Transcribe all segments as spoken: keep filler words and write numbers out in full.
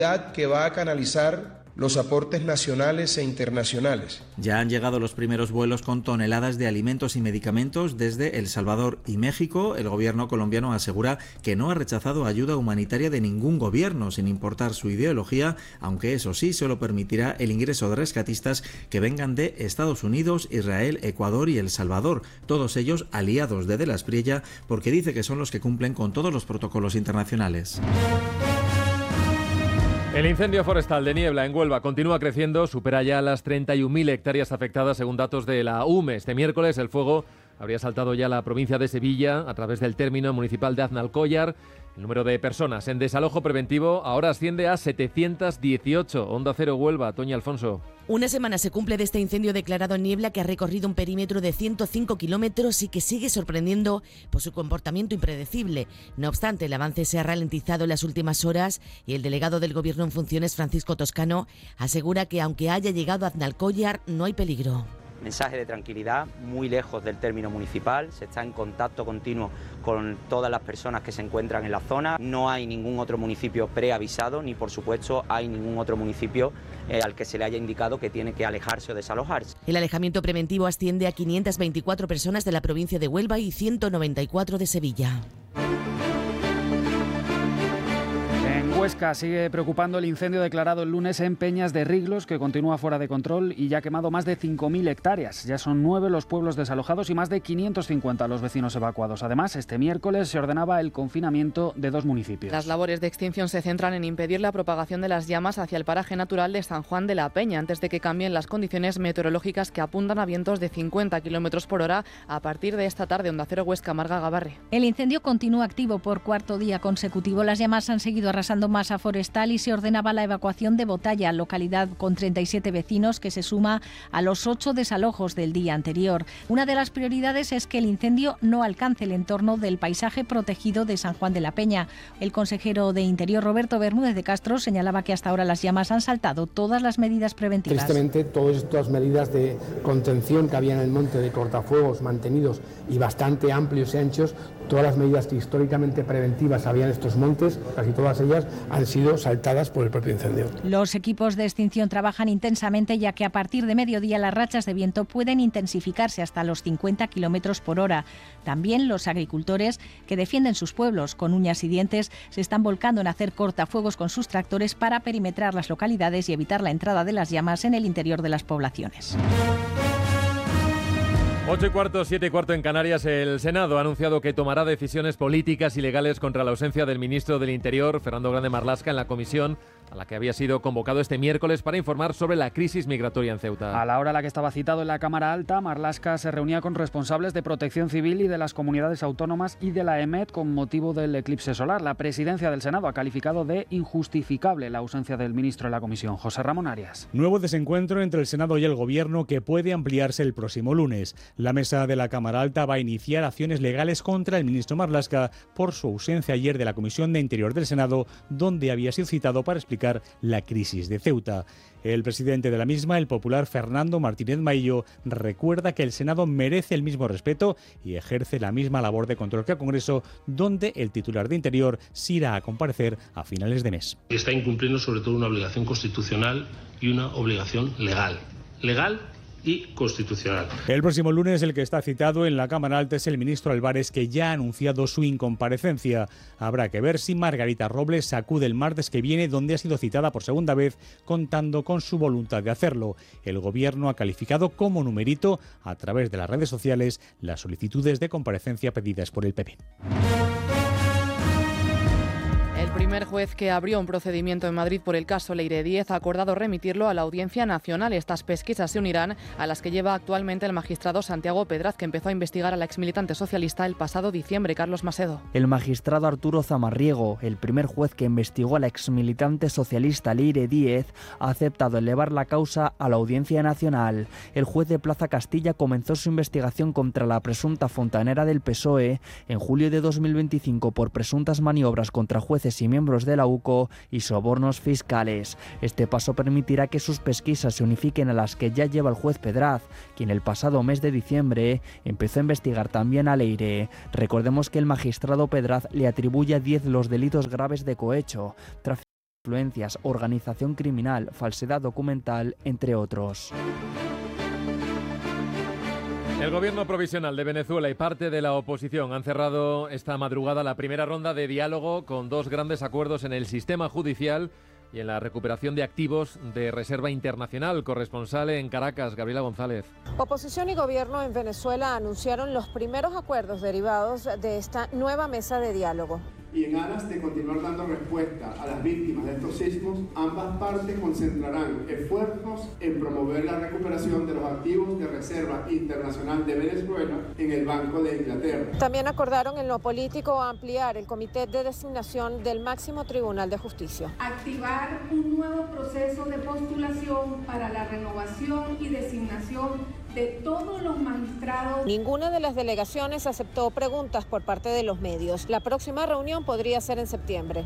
que va a canalizar los aportes nacionales e internacionales. Ya han llegado los primeros vuelos con toneladas de alimentos y medicamentos desde El Salvador y México. El gobierno colombiano asegura que no ha rechazado ayuda humanitaria de ningún gobierno, sin importar su ideología, aunque eso sí, solo permitirá el ingreso de rescatistas que vengan de Estados Unidos, Israel, Ecuador y El Salvador, todos ellos aliados de De la Espriella, porque dice que son los que cumplen con todos los protocolos internacionales. El incendio forestal de niebla en Huelva continúa creciendo, supera ya las treinta y un mil hectáreas afectadas según datos de la U M E. Este miércoles el fuego habría saltado ya la provincia de Sevilla a través del término municipal de Aznalcóllar. El número de personas en desalojo preventivo ahora asciende a setecientos dieciocho. Onda Cero Huelva, Toña Alfonso. Una semana se cumple de este incendio declarado en niebla que ha recorrido un perímetro de ciento cinco kilómetros y que sigue sorprendiendo por su comportamiento impredecible. No obstante, el avance se ha ralentizado en las últimas horas y el delegado del Gobierno en funciones, Francisco Toscano, asegura que aunque haya llegado a Aznalcóllar, no hay peligro. Mensaje de tranquilidad, muy lejos del término municipal, se está en contacto continuo con todas las personas que se encuentran en la zona. No hay ningún otro municipio preavisado, ni por supuesto hay ningún otro municipio eh, al que se le haya indicado que tiene que alejarse o desalojarse. El alejamiento preventivo asciende a quinientas veinticuatro personas de la provincia de Huelva y ciento noventa y cuatro de Sevilla. En Huesca sigue preocupando el incendio declarado el lunes en Peñas de Riglos, que continúa fuera de control y ya ha quemado más de cinco mil hectáreas. Ya son nueve los pueblos desalojados y más de quinientos cincuenta los vecinos evacuados. Además, este miércoles se ordenaba el confinamiento de dos municipios. Las labores de extinción se centran en impedir la propagación de las llamas hacia el paraje natural de San Juan de la Peña, antes de que cambien las condiciones meteorológicas que apuntan a vientos de cincuenta kilómetros por hora a partir de esta tarde. Onda Cero Huesca, Marga Gabarre. El incendio continúa activo por cuarto día consecutivo. Las llamas han seguido arrasando masa forestal y se ordenaba la evacuación de Botalla, localidad con treinta y siete vecinos, que se suma a los ocho desalojos del día anterior. Una de las prioridades es que el incendio no alcance el entorno del paisaje protegido de San Juan de la Peña. El consejero de Interior, Roberto Bermúdez de Castro, señalaba que hasta ahora las llamas han saltado todas las medidas preventivas. Tristemente, todas estas medidas de contención que había en el monte, de cortafuegos mantenidos y bastante amplios y anchos, todas las medidas que históricamente preventivas había en estos montes, casi todas ellas han sido saltadas por el propio incendio. Los equipos de extinción trabajan intensamente, ya que a partir de mediodía las rachas de viento pueden intensificarse hasta los cincuenta kilómetros por hora. También los agricultores que defienden sus pueblos con uñas y dientes se están volcando en hacer cortafuegos con sus tractores para perimetrar las localidades y evitar la entrada de las llamas en el interior de las poblaciones. Ocho y cuarto, siete y cuarto en Canarias. El Senado ha anunciado que tomará decisiones políticas y legales contra la ausencia del ministro del Interior, Fernando Grande Marlaska, en la comisión a la que había sido convocado este miércoles para informar sobre la crisis migratoria en Ceuta. A la hora a la que estaba citado en la Cámara Alta, Marlaska se reunía con responsables de Protección Civil y de las comunidades autónomas y de la E M E T con motivo del eclipse solar. La presidencia del Senado ha calificado de injustificable la ausencia del ministro en la comisión. José Ramón Arias. Nuevo desencuentro entre el Senado y el Gobierno que puede ampliarse el próximo lunes. La mesa de la Cámara Alta va a iniciar acciones legales contra el ministro Marlaska por su ausencia ayer de la Comisión de Interior del Senado, donde había sido citado para explicar la crisis de Ceuta. El presidente de la misma, el popular Fernando Martínez Maillo, recuerda que el Senado merece el mismo respeto y ejerce la misma labor de control que el Congreso, donde el titular de Interior sí irá a comparecer a finales de mes. Está incumpliendo sobre todo una obligación constitucional y una obligación legal. Legal y constitucional. El próximo lunes el que está citado en la Cámara Alta es el ministro Álvarez, que ya ha anunciado su incomparecencia. Habrá que ver si Margarita Robles acude el martes que viene, donde ha sido citada por segunda vez, contando con su voluntad de hacerlo. El Gobierno ha calificado como numerito, a través de las redes sociales, las solicitudes de comparecencia pedidas por el P P. El primer juez que abrió un procedimiento en Madrid por el caso Leire Díez ha acordado remitirlo a la Audiencia Nacional. Estas pesquisas se unirán a las que lleva actualmente el magistrado Santiago Pedraz, que empezó a investigar a la exmilitante socialista el pasado diciembre. Carlos Macedo. El magistrado Arturo Zamarriego, el primer juez que investigó a la exmilitante socialista Leire Díez, ha aceptado elevar la causa a la Audiencia Nacional. El juez de Plaza Castilla comenzó su investigación contra la presunta fontanera del P S O E en julio de dos mil veinticinco por presuntas maniobras contra jueces y miembros de la U C O y sobornos fiscales. Este paso permitirá que sus pesquisas se unifiquen a las que ya lleva el juez Pedraz, quien el pasado mes de diciembre empezó a investigar también a Leire. Recordemos que el magistrado Pedraz le atribuye a diez los delitos graves de cohecho, influencias, organización criminal, falsedad documental, entre otros. El gobierno provisional de Venezuela y parte de la oposición han cerrado esta madrugada la primera ronda de diálogo con dos grandes acuerdos en el sistema judicial y en la recuperación de activos de reserva internacional. Corresponsal en Caracas, Gabriela González. Oposición y gobierno en Venezuela anunciaron los primeros acuerdos derivados de esta nueva mesa de diálogo. Y en aras de continuar dando respuesta a las víctimas de estos sismos, ambas partes concentrarán esfuerzos en promover la recuperación de los activos de reserva internacional de Venezuela en el Banco de Inglaterra. También acordaron en lo político ampliar el comité de designación del máximo tribunal de justicia. Activar un nuevo proceso de postulación para la renovación y designación de todos los magistrados. Ninguna de las delegaciones aceptó preguntas por parte de los medios. La próxima reunión podría ser en septiembre.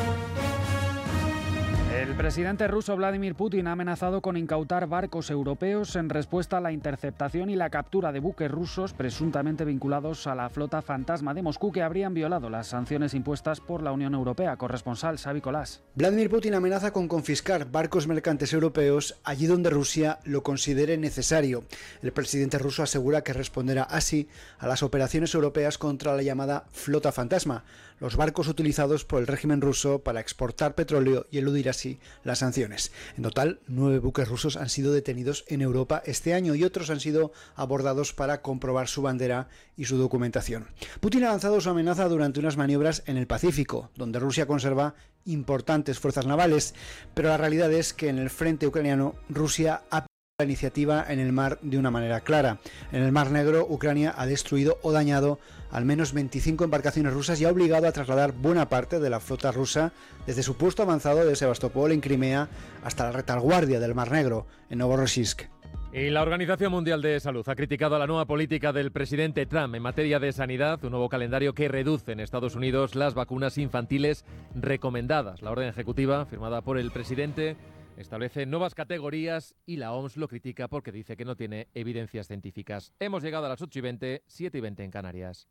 El presidente ruso Vladimir Putin ha amenazado con incautar barcos europeos en respuesta a la interceptación y la captura de buques rusos presuntamente vinculados a la flota fantasma de Moscú que habrían violado las sanciones impuestas por la Unión Europea. Corresponsal Xavi Colás. Vladimir Putin amenaza con confiscar barcos mercantes europeos allí donde Rusia lo considere necesario. El presidente ruso asegura que responderá así a las operaciones europeas contra la llamada flota fantasma, los barcos utilizados por el régimen ruso para exportar petróleo y eludir así las sanciones. En total, nueve buques rusos han sido detenidos en Europa este año y otros han sido abordados para comprobar su bandera y su documentación. Putin ha lanzado su amenaza durante unas maniobras en el Pacífico, donde Rusia conserva importantes fuerzas navales, pero la realidad es que en el frente ucraniano Rusia ha la iniciativa en el mar de una manera clara. En el Mar Negro, Ucrania ha destruido o dañado al menos veinticinco embarcaciones rusas y ha obligado a trasladar buena parte de la flota rusa desde su puesto avanzado de Sebastopol en Crimea hasta la retaguardia del Mar Negro en Novorossiysk. Y la Organización Mundial de Salud ha criticado la nueva política del presidente Trump en materia de sanidad, un nuevo calendario que reduce en Estados Unidos las vacunas infantiles recomendadas. La orden ejecutiva, firmada por el presidente, establece nuevas categorías y la O M S lo critica porque dice que no tiene evidencias científicas. Hemos llegado a las ocho y veinte, siete y veinte en Canarias.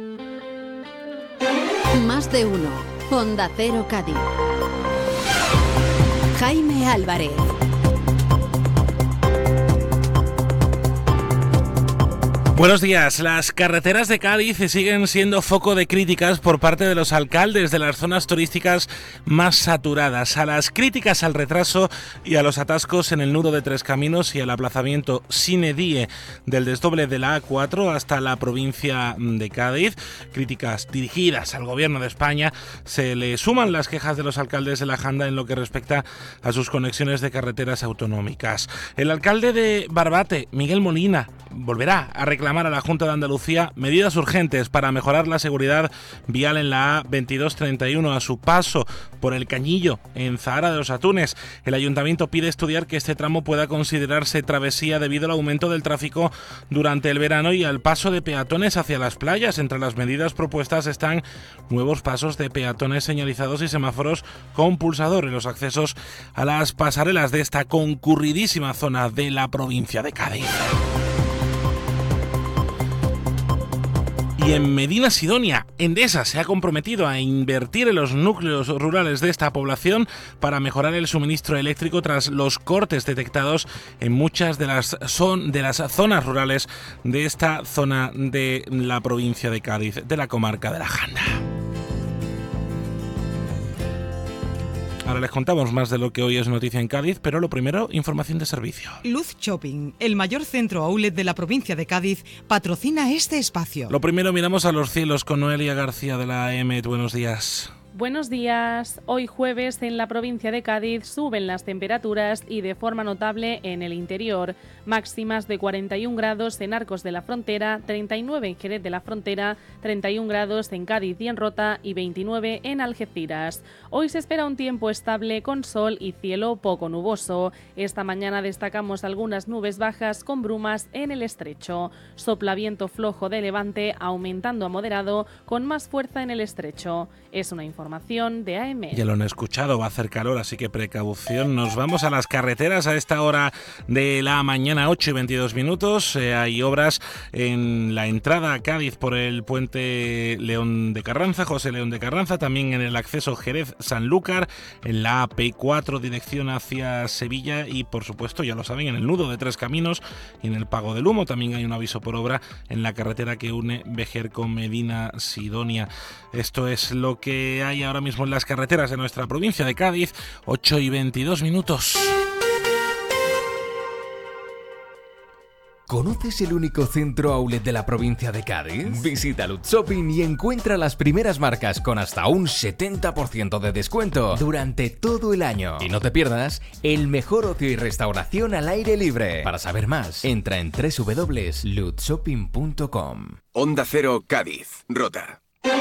Más de uno. Onda Cero Cádiz. Jaime Álvarez. Buenos días. Las carreteras de Cádiz siguen siendo foco de críticas por parte de los alcaldes de las zonas turísticas más saturadas. A las críticas al retraso y a los atascos en el nudo de Tres Caminos y al aplazamiento sine die del desdoble de la A cuatro hasta la provincia de Cádiz, críticas dirigidas al gobierno de España, se le suman las quejas de los alcaldes de la Janda en lo que respecta a sus conexiones de carreteras autonómicas. El alcalde de Barbate, Miguel Molina, volverá a reclamar a la Junta de Andalucía medidas urgentes para mejorar la seguridad vial en la A veintidós treinta y uno a su paso por el Cañillo, en Zahara de los Atunes. El ayuntamiento pide estudiar que este tramo pueda considerarse travesía debido al aumento del tráfico durante el verano y al paso de peatones hacia las playas. Entre las medidas propuestas están nuevos pasos de peatones señalizados y semáforos con pulsador en los accesos a las pasarelas de esta concurridísima zona de la provincia de Cádiz. Y en Medina Sidonia, Endesa se ha comprometido a invertir en los núcleos rurales de esta población para mejorar el suministro eléctrico tras los cortes detectados en muchas de las, son, de las zonas rurales de esta zona de la provincia de Cádiz, de la comarca de la Janda. Ahora les contamos más de lo que hoy es noticia en Cádiz, pero lo primero, información de servicio. Luz Shopping, el mayor centro outlet de la provincia de Cádiz, patrocina este espacio. Lo primero, miramos a los cielos con Noelia García de la A M. Buenos días. Buenos días. Hoy jueves en la provincia de Cádiz suben las temperaturas y de forma notable en el interior. Máximas de cuarenta y un grados en Arcos de la Frontera, treinta y nueve en Jerez de la Frontera, treinta y un grados en Cádiz y en Rota y veintinueve en Algeciras. Hoy se espera un tiempo estable con sol y cielo poco nuboso. Esta mañana destacamos algunas nubes bajas con brumas en el estrecho. Sopla viento flojo de levante aumentando a moderado con más fuerza en el estrecho. Es una información información de A M. Ya lo han escuchado, va a hacer calor, así que precaución. Nos vamos a las carreteras a esta hora de la mañana, ocho y veintidós minutos. Eh, hay obras en la entrada a Cádiz por el puente León de Carranza, José León de Carranza, también en el acceso Jerez-Sanlúcar, en la A P cuatro dirección hacia Sevilla y, por supuesto, ya lo saben, en el nudo de Tres Caminos y en el Pago del Humo. También hay un aviso por obra en la carretera que une Vejer con Medina Sidonia. Esto es lo que hay ahora mismo en las carreteras de nuestra provincia de Cádiz, ocho y veintidós minutos. ¿Conoces el único centro outlet de la provincia de Cádiz? Visita Lutz Shopping y encuentra las primeras marcas con hasta un setenta por ciento de descuento durante todo el año. Y no te pierdas el mejor ocio y restauración al aire libre. Para saber más, entra en doble u doble u doble u punto lutz shopping punto com. Onda Cero Cádiz, Rota.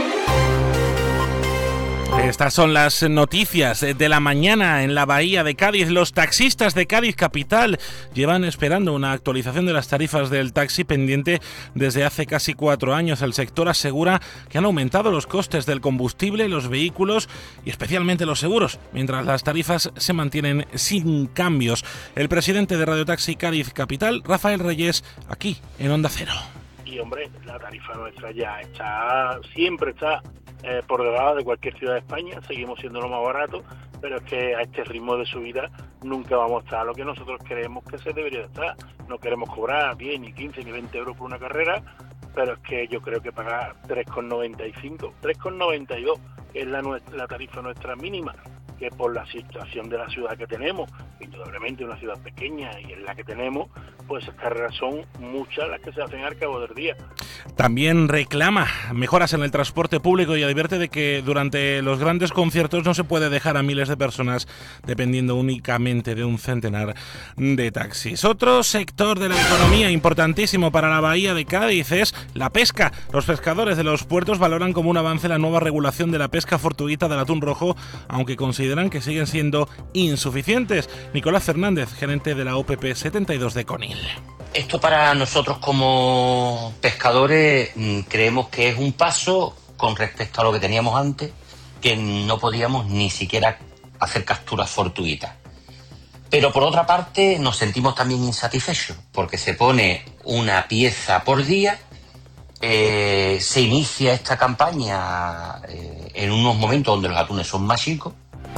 Estas son las noticias de la mañana en la Bahía de Cádiz. Los taxistas de Cádiz Capital llevan esperando una actualización de las tarifas del taxi pendiente desde hace casi cuatro años. El sector asegura que han aumentado los costes del combustible, los vehículos y especialmente los seguros, mientras las tarifas se mantienen sin cambios. El presidente de Radio Taxi Cádiz Capital, Rafael Reyes, aquí en Onda Cero. Y hombre, la tarifa nuestra ya está, siempre está Eh, por debajo de cualquier ciudad de España, seguimos siendo lo más barato, pero es que a este ritmo de subida nunca vamos a estar a lo que nosotros creemos que se debería estar. No queremos cobrar diez, ni quince, ni veinte euros por una carrera, pero es que yo creo que pagar tres con noventa y cinco, tres con noventa y dos es la, la tarifa nuestra mínima, que por la situación de la ciudad que tenemos, indudablemente una ciudad pequeña y en la que tenemos, pues esas carreras son muchas las que se hacen al cabo del día. También reclama mejoras en el transporte público y advierte de que durante los grandes conciertos no se puede dejar a miles de personas dependiendo únicamente de un centenar de taxis. Otro sector de la economía importantísimo para la Bahía de Cádiz es la pesca. Los pescadores de los puertos valoran como un avance la nueva regulación de la pesca fortuita del atún rojo, aunque consideran que siguen siendo insuficientes. Nicolás Fernández, gerente de la O P P setenta y dos de Conil. Esto para nosotros como pescadores creemos que es un paso con respecto a lo que teníamos antes, que no podíamos ni siquiera hacer capturas fortuitas. Pero por otra parte nos sentimos también insatisfechos, porque se pone una pieza por día, eh, se inicia esta campaña eh, en unos momentos donde los atunes son más chicos.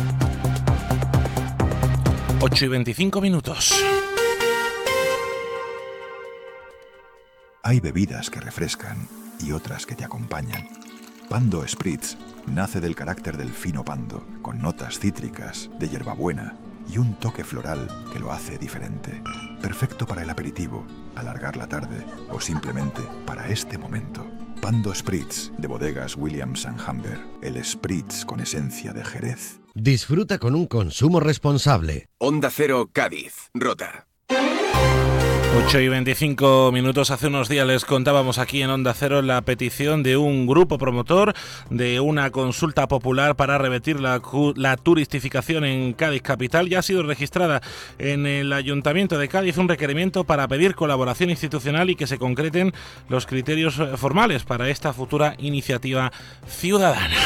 ocho y veinticinco minutos. Hay bebidas que refrescan y otras que te acompañan. Pando Spritz nace del carácter del fino pando, con notas cítricas, de hierbabuena y un toque floral que lo hace diferente. Perfecto para el aperitivo, alargar la tarde o simplemente para este momento. Pando Spritz, de bodegas Williams and Humber. El Spritz con esencia de Jerez. Disfruta con un consumo responsable. Onda Cero Cádiz, Rota. ocho y veinticinco minutos. Hace unos días les contábamos aquí en Onda Cero la petición de un grupo promotor de una consulta popular para revertir la, la turistificación en Cádiz Capital. Ya ha sido registrada en el Ayuntamiento de Cádiz un requerimiento para pedir colaboración institucional y que se concreten los criterios formales para esta futura iniciativa ciudadana.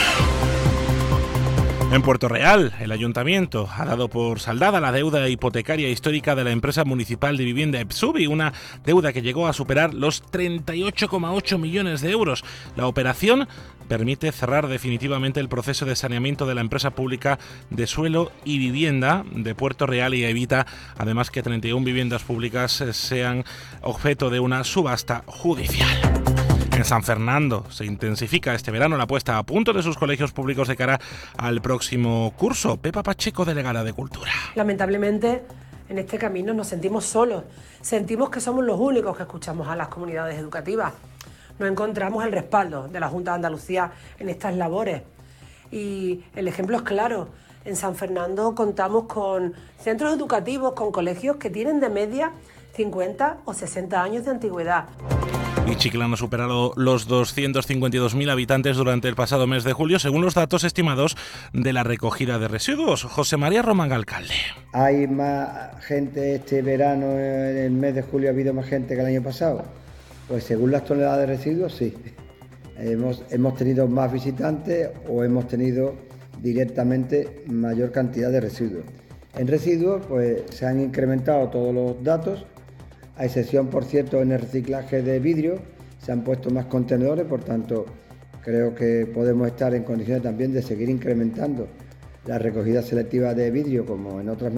En Puerto Real, el Ayuntamiento ha dado por saldada la deuda hipotecaria histórica de la empresa municipal de vivienda Epsubi, una deuda que llegó a superar los treinta y ocho coma ocho millones de euros. La operación permite cerrar definitivamente el proceso de saneamiento de la empresa pública de suelo y vivienda de Puerto Real y evita además que treinta y una viviendas públicas sean objeto de una subasta judicial. En San Fernando se intensifica este verano la puesta a punto de sus colegios públicos de cara al próximo curso. Pepa Pacheco, delegada de Cultura. Lamentablemente, en este camino nos sentimos solos. Sentimos que somos los únicos que escuchamos a las comunidades educativas. No encontramos el respaldo de la Junta de Andalucía en estas labores. Y el ejemplo es claro. En San Fernando contamos con centros educativos, con colegios que tienen de media cincuenta o sesenta años de antigüedad. Y Chiclana ha superado los doscientos cincuenta y dos mil habitantes durante el pasado mes de julio, según los datos estimados de la recogida de residuos. José María Román, alcalde. ¿Hay más gente este verano, en el mes de julio ha habido más gente que el año pasado? Pues según las toneladas de residuos, sí. Hemos, hemos tenido más visitantes o hemos tenido directamente mayor cantidad de residuos. En residuos pues se han incrementado todos los datos, a excepción por cierto en el reciclaje de vidrio, se han puesto más contenedores, por tanto creo que podemos estar en condiciones también de seguir incrementando la recogida selectiva de vidrio como en otras